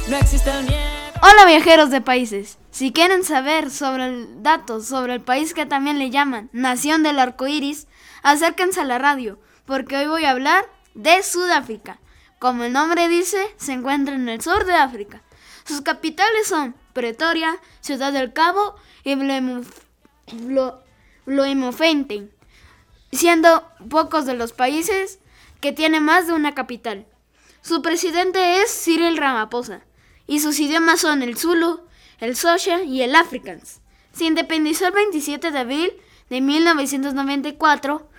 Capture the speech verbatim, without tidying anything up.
No existe el miedo. Hola viajeros de países, si quieren saber sobre el datos sobre el país que también le llaman Nación del Arco Iris, acérquense a la radio, porque hoy voy a hablar de Sudáfrica. Como el nombre dice, se encuentra en el sur de África. Sus capitales son Pretoria, Ciudad del Cabo y Bloemfontein, siendo pocos de los países que tienen más de una capital. Su presidente es Cyril Ramaphosa y sus idiomas son el Zulu, el Xhosa y el Afrikaans. Se independizó el veintisiete de abril de mil novecientos noventa y cuatro